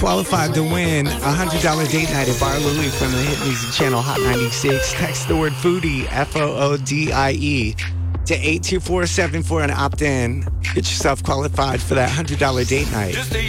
Qualified to win a $100 date night at Bar Louie from the hit music channel Hot 96. Text the word Foodie, Foodie, to 82474 and opt in. Get yourself qualified for that $100 date night.